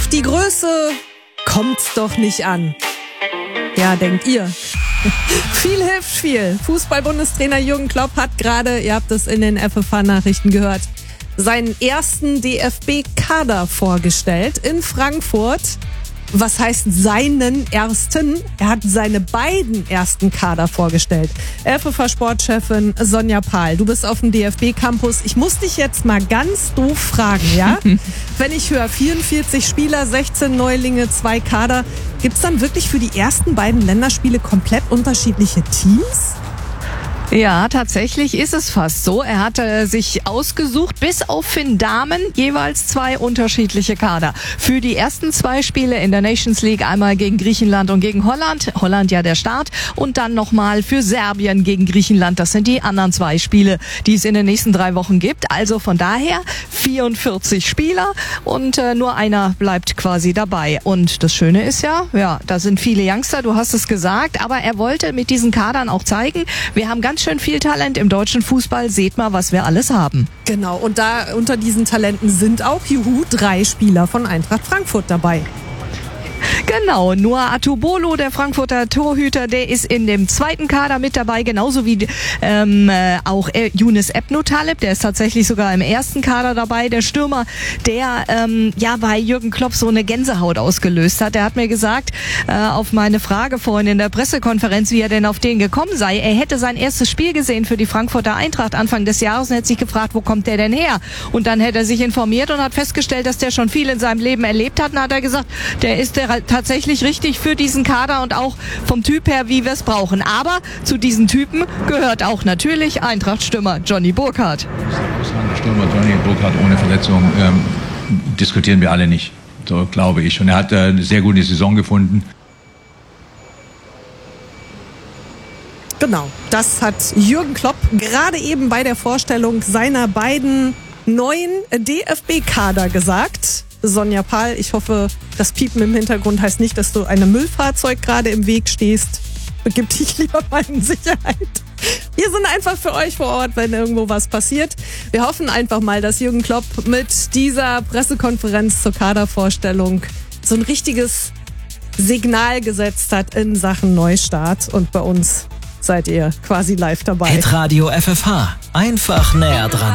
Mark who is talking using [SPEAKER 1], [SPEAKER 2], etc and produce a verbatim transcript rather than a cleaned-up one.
[SPEAKER 1] Auf die Größe kommt's doch nicht an. Ja, denkt ihr. Viel hilft viel. Fußball-Bundestrainer Jürgen Klopp hat gerade, ihr habt es in den F F H-Nachrichten gehört, seinen ersten D F B-Kader vorgestellt in Frankfurt. Was heißt seinen ersten? Er hat seine beiden ersten Kader vorgestellt. F F H-Sportchefin Sonja Pahl, du bist auf dem D F B-Campus. Ich muss dich jetzt mal ganz doof fragen, ja? Wenn ich höre, vierundvierzig Spieler, sechzehn Neulinge, zwei Kader, gibt's dann wirklich für die ersten beiden Länderspiele komplett unterschiedliche Teams?
[SPEAKER 2] Ja, tatsächlich ist es fast so. Er hatte sich ausgesucht, bis auf Finn Dahmen, jeweils zwei unterschiedliche Kader. Für die ersten zwei Spiele in der Nations League, einmal gegen Griechenland und gegen Holland. Holland ja der Start. Und dann nochmal für Serbien gegen Griechenland. Das sind die anderen zwei Spiele, die es in den nächsten drei Wochen gibt. Also von daher vierundvierzig Spieler und äh, nur einer bleibt quasi dabei. Und das Schöne ist ja, ja, da sind viele Youngster, du hast es gesagt, aber er wollte mit diesen Kadern auch zeigen, wir haben ganz schön viel Talent im deutschen Fußball. Seht mal, was wir alles haben.
[SPEAKER 1] Genau, und da unter diesen Talenten sind auch, juhu, drei Spieler von Eintracht Frankfurt dabei.
[SPEAKER 2] Genau, Noah Atubolo, der Frankfurter Torhüter, der ist in dem zweiten Kader mit dabei, genauso wie ähm, äh, auch äh, Younes Ebnotaleb, der ist tatsächlich sogar im ersten Kader dabei. Der Stürmer, der ähm, ja bei Jürgen Klopp so eine Gänsehaut ausgelöst hat. Der hat mir gesagt, äh, auf meine Frage vorhin in der Pressekonferenz, wie er denn auf den gekommen sei, er hätte sein erstes Spiel gesehen für die Frankfurter Eintracht Anfang des Jahres und hätte sich gefragt, wo kommt der denn her? Und dann hätte er sich informiert und hat festgestellt, dass der schon viel in seinem Leben erlebt hat. Und hat er gesagt, der ist der tatsächlich richtig für diesen Kader und auch vom Typ her, wie wir es brauchen. Aber zu diesen Typen gehört auch natürlich Eintracht-Stürmer Johnny Burkhardt.
[SPEAKER 3] Stürmer Johnny Burkhardt ohne Verletzung ähm, diskutieren wir alle nicht, so glaube ich. Und er hat äh, eine sehr gute Saison gefunden.
[SPEAKER 1] Genau, das hat Jürgen Klopp gerade eben bei der Vorstellung seiner beiden neuen D F B-Kader gesagt. Sonja Pahl, ich hoffe, das Piepen im Hintergrund heißt nicht, dass du einem Müllfahrzeug gerade im Weg stehst. Begib dich lieber mal in Sicherheit. Wir sind einfach für euch vor Ort, wenn irgendwo was passiert. Wir hoffen einfach mal, dass Jürgen Klopp mit dieser Pressekonferenz zur Kadervorstellung so ein richtiges Signal gesetzt hat in Sachen Neustart. Und bei uns seid ihr quasi live dabei.
[SPEAKER 4] Hitradio F F H. Einfach näher dran.